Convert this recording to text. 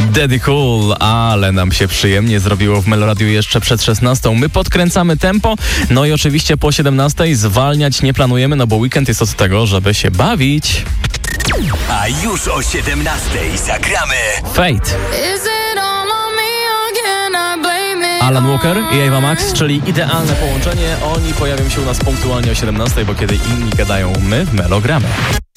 Daddy Cool, ale nam się przyjemnie zrobiło w Meloradiu jeszcze przed 16. My podkręcamy tempo, no i oczywiście po 17 zwalniać nie planujemy, no bo weekend jest od tego, żeby się bawić. A już o 17 zagramy Fate. Alan Walker i Ava Max, czyli idealne połączenie. Oni pojawią się u nas punktualnie o 17, bo kiedy inni gadają, my w Melo gramy.